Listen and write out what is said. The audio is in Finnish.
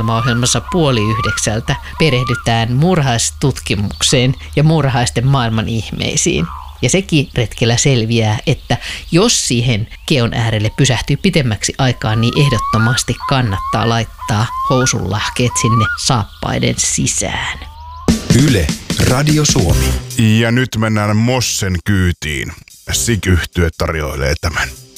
iltapäiväohjelmassa 8:30 perehdytään muurahaistutkimukseen ja muurahaisten maailman ihmeisiin. Ja sekin retkellä selviää, että jos siihen keon äärelle pysähtyy pitemmäksi aikaa, niin ehdottomasti kannattaa laittaa housunlahkeet sinne saappaiden sisään. Yle, Radio Suomi. Ja nyt mennään Mossen kyytiin. SIK-yhtye tarjoilee tämän.